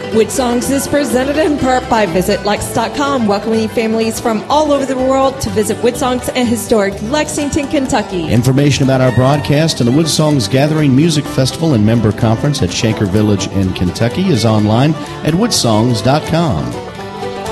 Wood Songs is presented in part by VisitLex.com, welcoming families from all over the world to visit Wood Songs in historic Lexington, Kentucky. Information about our broadcast and the Wood Songs Gathering Music Festival and Member Conference at Shaker Village in Kentucky is online at woodsongs.com.